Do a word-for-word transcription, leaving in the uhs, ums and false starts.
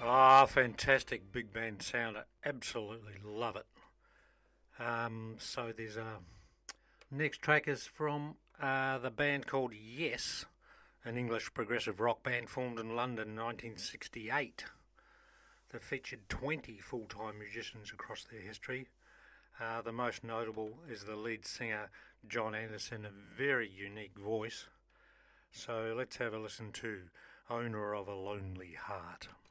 Ah, fantastic big band sound. I absolutely love it. Um, so there's a next track is from uh, the band called Yes, an English progressive rock band formed in London in nineteen sixty-eight. They featured twenty full-time musicians across their history. Uh, the most notable is the lead singer John Anderson, a very unique voice. So let's have a listen to Owner of a Lonely Heart.